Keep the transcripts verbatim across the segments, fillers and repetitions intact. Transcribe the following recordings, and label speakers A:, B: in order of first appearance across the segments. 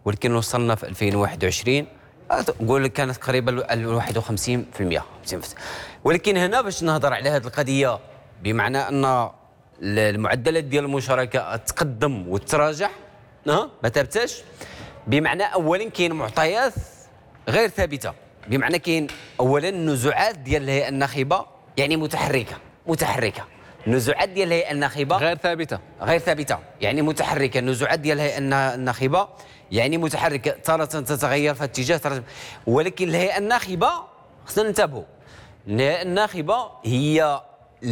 A: ولكن وصلنا في ألفين وواحد وعشرين نقول لك كانت قريبه ل واحد وخمسين بالمئة. ولكن هنا باش نهضر على هذه القضيه بمعنى ان المعدلات ديال المشاركه تقدم وتراجع ما ثابتاش، بمعنى اولا كاين معطيات غير ثابته، بمعنى كاين اولا النزوعات ديال الهيئه الناخبه يعني متحركه متحركه النزوعات ديال الهيئه الناخبه
B: غير ثابته
A: غير ثابته يعني متحركه. النزوعات ديال الهيئه الناخبه يعني متحركه، تارة تتغير في اتجاه تارة، ولكن الهيئه الناخبه خصنا ننتبهوا، الهيئه الناخبه هي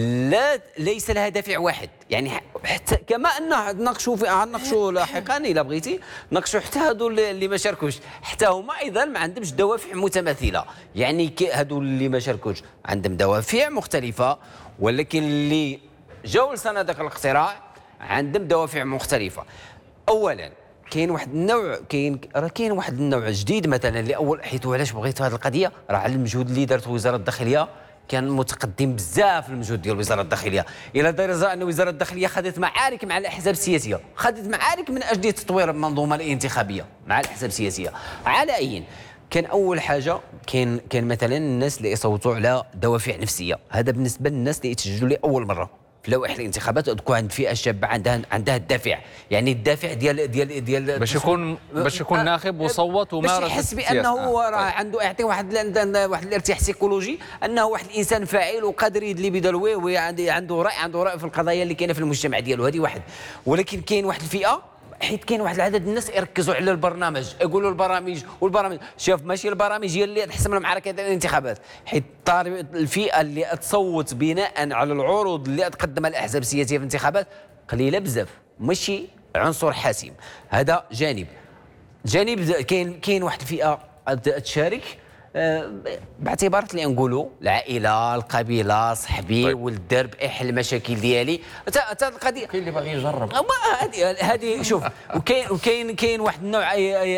A: لا ليس لها دافع واحد، يعني حتى كما ان ناقشوا في ناقشوا لاحقا الا بغيتي ناقشوا حتى هذو اللي ما شاركوش، حتى هما ايضا ما عندهمش دوافع متماثله، يعني هذو اللي ما شاركوش عندهم دوافع مختلفه، ولكن اللي جاوا لصناديق الاقتراع عندهم دوافع مختلفه. اولا كاين واحد النوع، كاين راه كاين واحد النوع جديد مثلا لاول، حيت علاش بغيت هذه القضيه راه على المجهود اللي دارت وزاره الداخليه كان متقدم بزاف المجهود ديال وزاره الداخليه، الى درجه ان وزاره الداخليه خذت معارك مع الاحزاب السياسيه، خذت معارك من اجل تطوير المنظومه الانتخابيه مع الاحزاب السياسيه. على اي كان اول حاجه كاين كان مثلا الناس اللي يصوتوا على دوافع نفسيه، هذا بالنسبه للناس اللي يتسجلوا لاول مره في لوائح الانتخابات تكون عند فئه شابه عندها عندها الدافع، يعني الدافع ديال ديال ديال
B: باش يكون باش يكون ناخب وصوت ومارس
A: باش يحس بانه راه عنده يعطي واحد واحد الارتياح سيكولوجي انه واحد الانسان فاعل وقادر يدلي بدلوه وعنده راي عنده راي في القضايا اللي كاينه في المجتمع ديالو. هذه واحد. ولكن كاين واحد الفئه، حيت كاين واحد العدد الناس يركزوا على البرنامج، يقولوا البرامج والبرامج، شوف ماشي البرامج هي اللي تحسم المعركه ديال الانتخابات، حيت الفئه اللي تصوت بناء على العروض اللي تقدمها الاحزاب السياسيه في الانتخابات قليله بزاف، ماشي عنصر حاسم. هذا جانب. جانب كاين كاين واحد الفئه تشارك أه باعتبارات اللي نقولوا العائله، القبيله، صحبي، طيب. ولد الدرب، احل المشاكل ديالي، حتى القضيه
C: كاين اللي باغي يجرب
A: هذه هذه شوف. وكاين وكاين كاين واحد النوع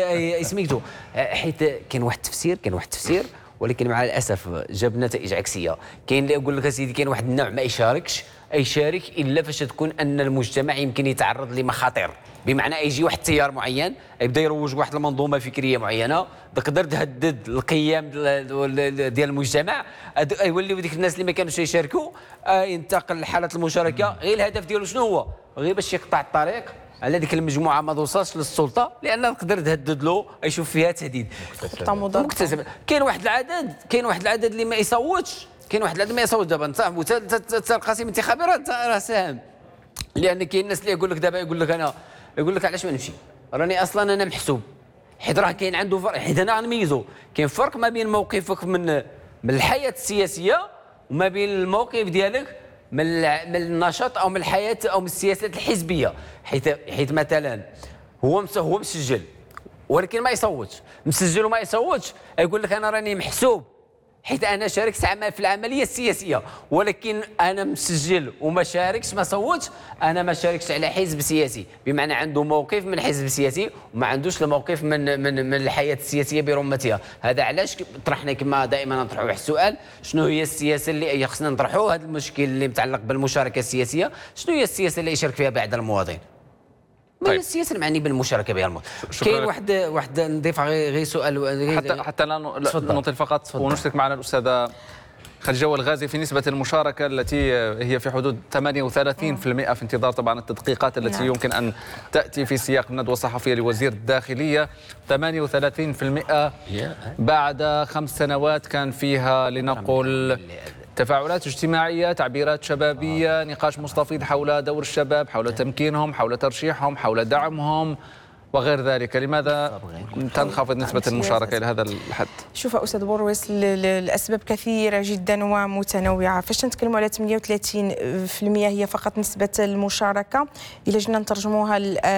A: سميتو، حيت كاين واحد التفسير كاين واحد التفسير ولكن مع الاسف جاب نتائج عكسيه. كاين اللي يقول لك اسيدي كاين واحد النوع ما يشاركش، يشارك الا فاش تكون ان المجتمع يمكن يتعرض لمخاطر، بمعنى يجي واحد التيار معين يبدا يروج واحد المنظومه فكريه معينه تقدر تهدد القيم ديال المجتمع، يوليو ديك الناس اللي ما كانوش يشاركوا ينتقل لحاله المشاركه. غير الهدف ديالو شنو هو؟ غير باش يقطع الطريق على ديك المجموعه ما توصلش للسلطه، لان تقدر تهدد له يشوف فيها تهديد مكتسب. كاين واحد العدد كاين واحد العدد اللي ما يصوتش، كاين واحد العدد ما يصوت دابا انت القسيم الانتخابي راه ساهم، لان كاين الناس اللي يقول لك دابا يقول لك انا يقول لك علاش ما نمشي، راني اصلا انا محسوب، حيت راه كاين عنده فرق، حيت انا غنميزو كاين فرق ما بين موقفك من من الحياه السياسيه وما بين الموقف ديالك من من النشاط او من الحياه او من السياسات الحزبيه. حيت حيت مثلا هو هو مسجل ولكن ما يصوتش، مسجل وما يصوتش، يقول لك انا راني محسوب حيت انا شاركت في العمليه السياسيه، ولكن انا مسجل وما شاركش ما صوتش، انا ما شاركش على حزب سياسي، بمعنى عنده موقف من حزب سياسي وما عندوش الموقف من من من الحياه السياسيه برمتها. هذا علاش طرحنا كما دائما نطرحوا واحد السؤال، شنو هي السياسه اللي خصنا نطرحوا هذا المشكل اللي متعلق بالمشاركه السياسيه، شنو هي السياسه اللي يشارك فيها بعض المواطن؟ طيب. السياسه المعني بالمشاركه بها المواطن. كاين واحد واحد نضيف غير سؤال غير
B: حتى حتى لا نطيل فقط ونشرك معنا الاستاذه خديجه الغازي في نسبه المشاركه التي هي في حدود ثمانية وثلاثين بالمئة في انتظار طبعا التدقيقات التي نعم. يمكن ان تاتي في سياق الندوه الصحفيه لوزير الداخليه. ثمانية وثلاثين بالمئة بعد خمس سنوات كان فيها لنقل تفاعلات اجتماعية، تعبيرات شبابية، نقاش مستفيض حول دور الشباب، حول تمكينهم، حول ترشيحهم، حول دعمهم وغير ذلك. لماذا تنخفض نسبة المشاركة إلى هذا الحد؟
D: شوف أستاذ بورويس، الأسباب كثيرة جدا ومتنوعة. فاش نتكلموا على ثمانية وثلاثين بالمئة هي فقط نسبة المشاركة، إلا جينا نترجموها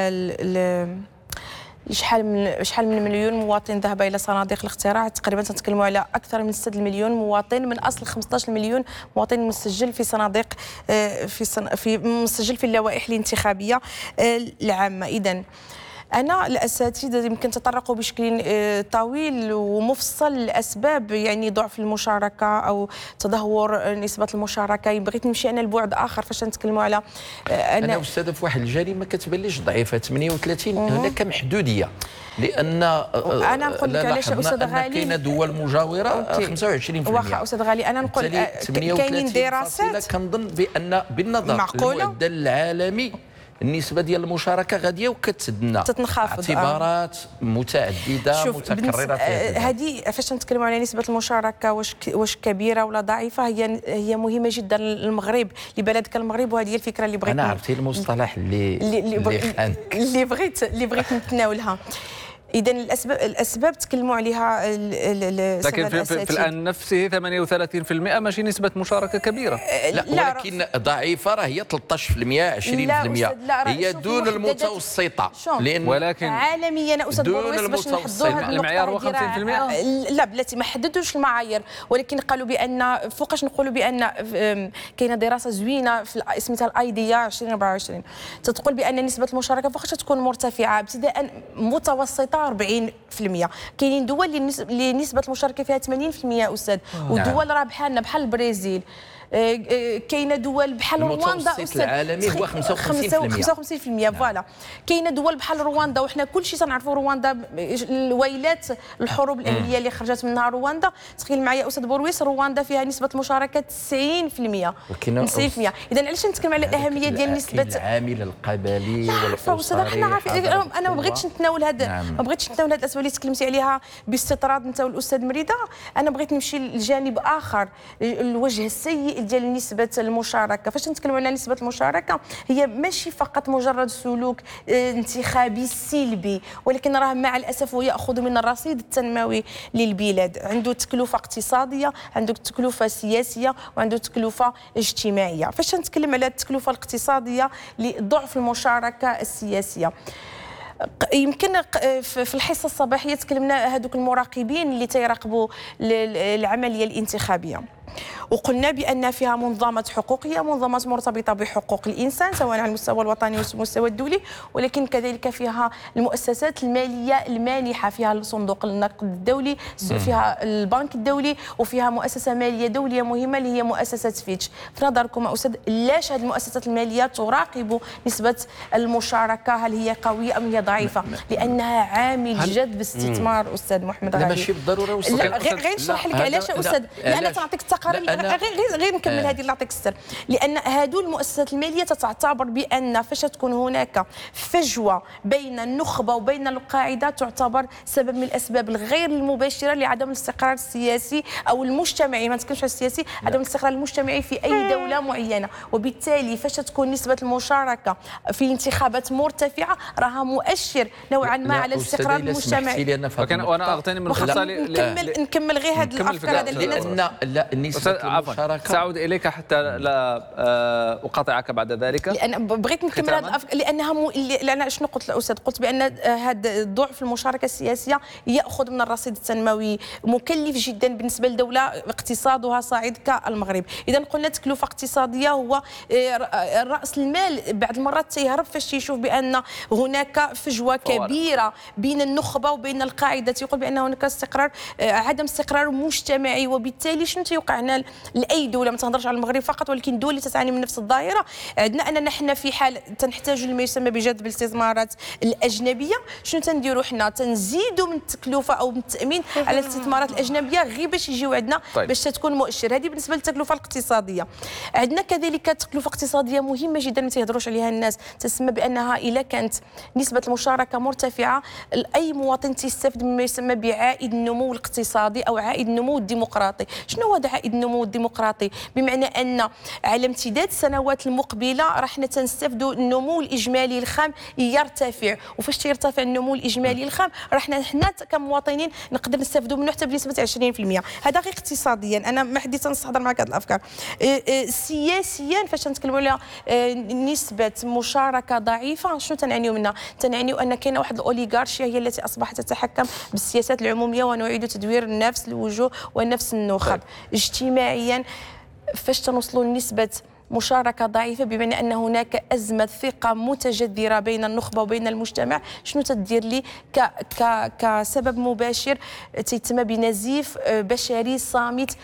D: شحال من شحال من مليون مواطن ذهب الى صناديق الاقتراع، تقريبا تنتكلموا على اكثر من ستة مليون مواطن من اصل خمسطاش مليون مواطن مسجل في صناديق في في مسجل في اللوائح الانتخابيه العامه. اذا انا الاساتذه يمكن تطرقوا بشكل طويل ومفصل لاسباب يعني ضعف المشاركه او تدهور نسبه المشاركه. بغيت نمشي انا لبعد اخر فاش نتكلموا على
C: انا, أنا استاذه في واحد الجانب ما كتبانليش ضعيفه ثمانية وثلاثين، هناك محدوديه لان
D: انا نقول لك علاش استاذ غالي
C: كاين دول مجاوره خمسة وعشرين بالمئة.
D: واخا استاذ غالي انا نقول كاينين دراسات
C: كنظن بان بالنظر للمعدل العالمي النسبة ديال المشاركة غادية وكتدنا
D: تتنخفض
C: اعتبارات آه. متعددة متكررة.
D: هذه فاش نتكلموا على نسبة المشاركة واش واش كبيرة ولا ضعيفة، هي هي مهمة جدا للمغرب، لبلد كالمغرب، وهذه هي الفكرة اللي بغيت
C: أنا عرفتي المصطلح اللي اللي, اللي,
D: اللي بغيت اللي بغيت نتناولها. إذا الأسباب الأسباب تكلموا عليها
B: لكن في, في, في الآن نفسه ثمانية وثلاثين بالمئة ماشي نسبة مشاركة كبيرة.
C: لا, لا ولكن ضعيفة راه هي ثلاثة عشر بالمئة عشرين بالمئة هي دون المتوسطة.
D: لأن ولكن عالميا أستاذ بورويس باش نحددوا هذا
B: المعيار هو خمسين بالمئة.
D: لا بلاتي ما حددوش المعايير، ولكن قالوا بأن فوقاش نقولوا بأن كاينه دراسة زوينة في سميتها الأيديا ألفين وأربعة وعشرين تتقول بأن نسبة المشاركة فوقاش تكون مرتفعة ابتداء متوسطة أربعين بالمئة. كاينين دول اللي نسبة المشاركة فيها ثمانين بالمئة أستاذ، ودول راه بحالنا بحال البرازيل، كاينه دول بحال رواندا
C: المتوسط العالمي هو خمسة وخمسين بالمئة.
D: فوالا كاينه دول بحال رواندا، وحنا كلشي تنعرفوا رواندا الويلات الحروب الاهليه اللي خرجت منها رواندا. تخيل معايا استاذ بورويس رواندا فيها نسبه المشاركه تسعين بالمئة تسعين بالمئة. اذا علاش نتكلم على الاهميه ديال نسبه
C: العامل القبلي والاسري؟
D: حنا عارفين انا ما بغيتش نتناول هذا نعم. ما بغيتش نتناول هذه الاسباب اللي تكلمتي عليها باستطراد انت والاستاذ مريده. انا بغيت نمشي لجانب اخر، الوجه السيء ديال نسبه المشاركه. فاش نتكلموا على نسبه المشاركه هي ماشي فقط مجرد سلوك انتخابي سلبي، ولكن راه مع الاسف هو ياخذ من الرصيد التنموي للبلاد. عنده تكلفه اقتصاديه، عنده تكلفه سياسيه، وعنده تكلفه اجتماعيه. فاش نتكلم على التكلفه الاقتصاديه لضعف المشاركه السياسيه، يمكن في الحصه الصباحيه تكلمنا هذوك المراقبين اللي تيراقبوا العمليه الانتخابيه، وقلنا بأن فيها منظمات حقوقية، منظمات مرتبطة بحقوق الإنسان سواء على المستوى الوطني والمستوى الدولي، ولكن كذلك فيها المؤسسات المالية المانحة، فيها صندوق النقد الدولي، فيها البنك الدولي، وفيها مؤسسة مالية دولية مهمة اللي هي مؤسسة فيتش. في نظركم أستاذ لاش هذه المؤسسات المالية تراقب نسبة المشاركة؟ هل هي قوية أم هي ضعيفة؟ لأنها عامل جذب استثمار أستاذ محمد غالي.
C: ماشي بالضرورة.
D: غير نشرح لك علاش أستاذ، لأن تعطيك غير غير نكمل هذه اللي نعطيك السر. لان هذو المؤسسات الماليه تعتبر بان فاش تكون هناك فجوه بين النخبه وبين القاعده تعتبر سبب من الاسباب الغير المباشره لعدم الاستقرار السياسي او المجتمعي، ما نتكلمش على السياسي، عدم الاستقرار المجتمعي في اي دوله معينه. وبالتالي فاش تكون نسبه المشاركه في انتخابات مرتفعه راها مؤشر نوعا ما على الاستقرار المجتمعي.
B: وانا اغتنم من الفرصه
D: نكمل نكمل غير هذه الافكار هذه
C: لان لا نسبة المشاركة.
B: سأعود إليك حتى لا أقاطعك بعد ذلك،
D: لأن بغيت نكمل هذه الأفكار لأنها م... لأن شنو قلت الأستاذ؟ قلت بأن هذا ضعف المشاركة السياسية يأخذ من الرصيد التنموي، مكلف جدا بالنسبة لدولة اقتصادها صاعد كالمغرب. إذا قلنا تكلفة اقتصادية، هو رأس المال بعض المرات تيهرب فاش تيشوف بأن هناك فجوة كبيرة بين النخبة وبين القاعدة، يقول بأن هناك استقرار عدم استقرار مجتمعي. وبالتالي شنو تيوقع هنا لاي دوله؟ ما تهضرش على المغرب فقط، ولكن دول اللي تتعاني من نفس الظاهره. عندنا اننا نحن في حال تنحتاج لما يسمى بجذب الاستثمارات الاجنبيه. شنو تنديروا حنا؟ تنزيدوا من التكلفه او من التامين على الاستثمارات الاجنبيه غير باش يجيو عندنا طيب. باش تكون مؤشر. هذه بالنسبه للتكلفه الاقتصاديه. عندنا كذلك تكلفه اقتصاديه مهمه جدا ما تيهضروش عليها الناس، تسمى بانها الا كانت نسبه المشاركه مرتفعه اي مواطن تيستفد مما يسمى بعائد النمو الاقتصادي او عائد النمو الديمقراطي. شنو هو عائد النمو الديمقراطي؟ بمعنى ان على امتداد السنوات المقبله راح تنستفدوا النمو الاجمالي الخام يرتفع. وفاش تيرتفع النمو الاجمالي الخام راح حنا كمواطنين نقدر نستفدوا منه حتى بنسبه عشرين بالمئة. هذا غير اقتصاديا، انا ما حديت نستحضر معك هذه الافكار. سياسيا فاش نتكلموا على نسبه مشاركه ضعيفه شنو تنعنيو منها؟ تنعنيو ان كاينه واحد الاوليغارشيا هي التي اصبحت تتحكم بالسياسات العموميه، ونعيد تدوير نفس الوجوه ونفس النخب. اجتماعيا فاش تنوصلوا لنسبه مشاركه ضعيفه، بمعنى ان هناك ازمه ثقه متجذره بين النخبه وبين المجتمع. شنو تدير لي ك ك كسبب مباشر تيتم بنزيف بشري صامت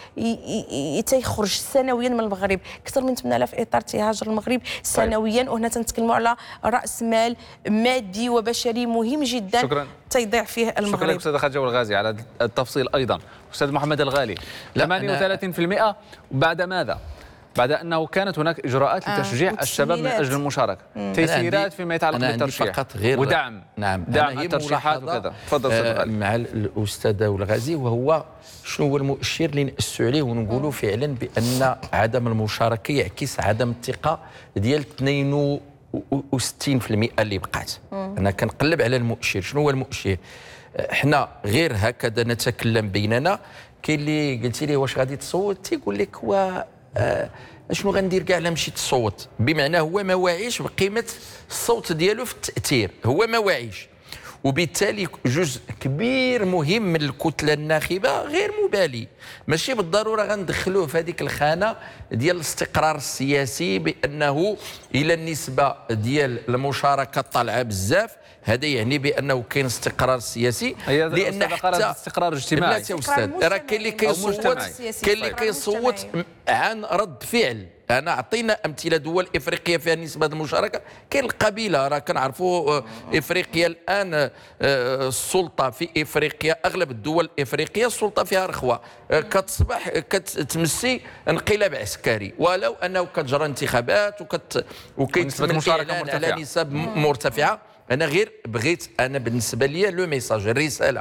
D: تيخرج سنويا من المغرب. اكثر من ثمانية آلاف اطار تيهاجر المغرب سنويا، وهنا تنتكلموا على راس مال مادي وبشري مهم جدا.
B: شكرا.
D: تيضيع فيه المغرب.
B: شكرا استاذ خديجه والغازي على التفصيل. ايضا استاذ محمد الغالي، ثمانية وثلاثين بالمئة بعد ماذا؟ بعد انه كانت هناك اجراءات
D: آه.
B: لتشجيع الشباب من اجل المشاركه، تيسيرات فيما يتعلق بالترشيح
C: فقط غير
B: ودعم
C: نعم
B: دعم الترشيحات وكذا. تفضل استاذ الغالي.
C: مع الاستاذ والغازي، وهو شنو هو المؤشر اللي نأسوا عليه ونقولوا فعلا بان عدم المشاركه يعكس عدم الثقه ديال اثنين وستين بالمئة اللي بقات. انا كنقلب على المؤشر، شنو هو المؤشر؟ احنا غير هكذا نتكلم بيننا. كاين اللي قلتي لي واش غادي تصوت، تيقول لك هو آه شنو غندير كاع لا مشيت تصوت، بمعنى هو ما واعيش بقيمه الصوت ديالو في التاثير، هو ما واعيش، وبالتالي جزء كبير مهم من الكتله الناخبه غير مبالي. ماشي بالضروره غندخلوه في هذيك الخانه ديال الاستقرار السياسي بانه الى النسبه ديال المشاركه طالعه بزاف، هذا يعني بانه كاين استقرار سياسي.
B: لان حتى استقرار اجتماعي.
C: لا يا استاذ، راه كاين اللي كيصوت كاين اللي كيصوت عن رد فعل. انا اعطينا امثله دول افريقيه فيها نسبه المشاركه. كاين القبيله، راه كنعرفوا افريقيا الان السلطه في افريقيا، اغلب الدول الافريقيه السلطه فيها رخوه، كتصبح كتمسي انقلاب عسكري، ولو انه كتجرى انتخابات وكت وكيتم الاعلان على نسب مرتفعه. انا غير بغيت انا بالنسبه لي لو ميساج، الرساله،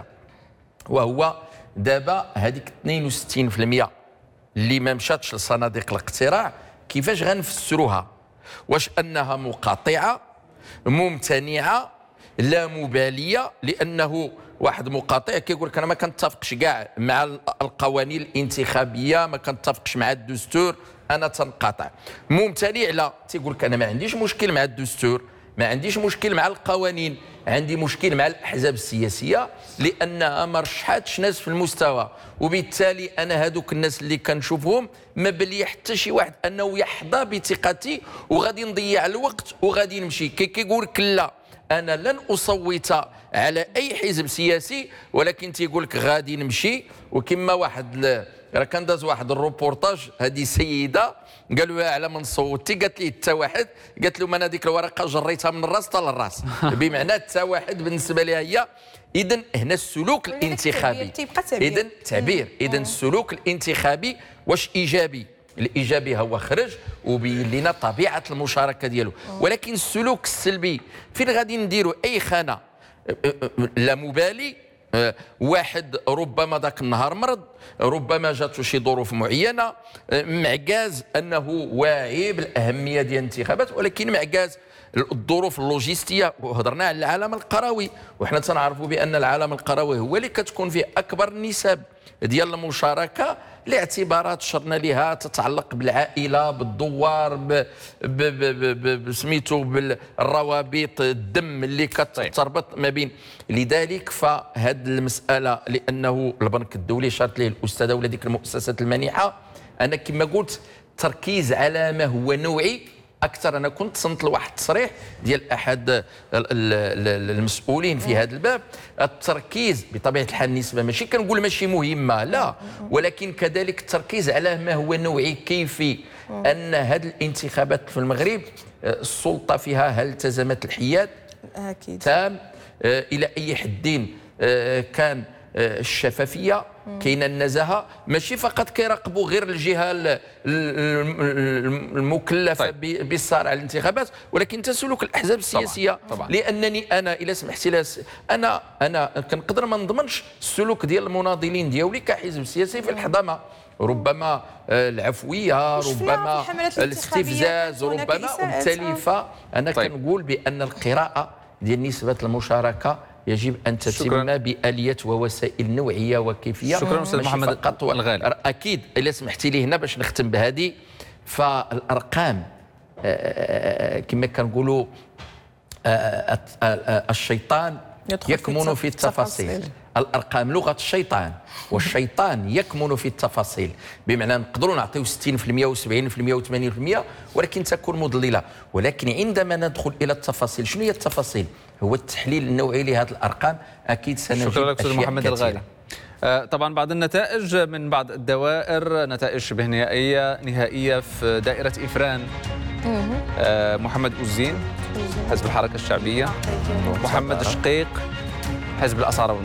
C: وهو دابا هذيك اثنين وستين بالمئة اللي ما مشاتش لصناديق الاقتراع كيفاش غنفسروها؟ واش انها مقاطعه ممتنعه لا مباليه؟ لانه واحد مقاطع كيقول لك انا ما كنتفقش كاع مع القوانين الانتخابيه، ما كنتفقش مع الدستور، انا تنقاطع. ممتنع لا، تيقول لك انا ما عنديش مشكل مع الدستور، ما عنديش مشكل مع القوانين، عندي مشكل مع الاحزاب السياسيه لانها ما رشحاتش ناس في المستوى، وبالتالي انا هذوك الناس اللي كنشوفهم ما بلي حتى شي واحد انه يحظى بثقتي وغادي نضيع الوقت وغادي نمشي. كي كيقول لك لا انا لن اصوت على اي حزب سياسي، ولكن تيقول لك غادي نمشي. وكما واحد راه كان داز واحد الروبورتاج، هذه سيده قالوا لها على من صوتي، قالت لي حتى واحد، قالت لهم انا ديك الورقه جريتها من الراس حتى للراس بمعنى حتى واحد بالنسبه لها هي. اذا هنا السلوك الانتخابي، اذا التعبير، اذا السلوك الانتخابي واش ايجابي؟ الايجابي هو خرج وبين لنا طبيعه المشاركه ديالو، ولكن السلوك السلبي فين غادي نديروا؟ اي خانه لا مبالي. واحد ربما ذاك النهار مرض، ربما جاته شي ظروف معينه، معكاز انه واعي بالاهميه ديال الانتخابات، ولكن معكاز الظروف اللوجستيه. وهضرنا على العالم القروي، وحنا تنعرفوا بان العالم القروي هو اللي كتكون فيه اكبر النسب ديال المشاركه لاعتبارات شرنا لها تتعلق بالعائله، بالدوار، بسميتو بالروابط الدم اللي كتربط ما بين. لذلك فهذه المساله، لانه البنك الدولي شارت ليه الاستاذه ولا ديك المؤسسات المانحه، انا كما قلت تركيز على ما هو نوعي اكثر. انا كنت صنت لواحد التصريح ديال احد المسؤولين في هذا الباب، التركيز بطبيعه الحال النسبه ماشي كنقول ماشي مهمه لا، ولكن كذلك التركيز على ما هو نوعي كيفي. ان هذه الانتخابات في المغرب السلطه فيها هل التزمت الحياد
D: اكيد
C: تام الى اي حد كان الشفافيه، كاينه النزاهه، ماشي فقط كيراقبوا غير الجهه المكلفه طيب. بالصار على الانتخابات، ولكن تسلك الاحزاب السياسيه. طبعا. طبعا. لانني انا الى سمحتي لي انا انا كنقدر ما نضمنش السلوك ديال المناضلين ديالي كحزب سياسي في الحضانه، ربما العفويه، ربما الاستفزاز، ربما، وبالتالي فانا طيب. كنقول بان القراءه ديال نسبه المشاركه يجب ان تتم باليات ووسائل نوعيه وكيفيه.
B: شكرا استاذ محمد
C: فقط
B: الغالي.
C: اكيد الا سمحتي لي هنا باش نختم بهذه، فالارقام كما كنقولوا الشيطان يكمن في التفاصيل. الارقام لغه الشيطان، والشيطان يكمن في التفاصيل، بمعنى نقدروا نعطيو ستين بالمئة وسبعين بالمئة وثمانين بالمئة ولكن تكون مضلله. ولكن عندما ندخل الى التفاصيل، شنو هي التفاصيل؟ هو التحليل النوعي لهذه الارقام. اكيد سنجد
B: شكرا لك استاذ محمد
C: كثيرة.
B: الغالي. طبعا بعد النتائج من بعض الدوائر، نتائج شبه نهائيه نهائيه في دائره إفران، محمد أوزين حزب الحركه الشعبيه، محمد شقيق حزب الأصالة والمعارضة.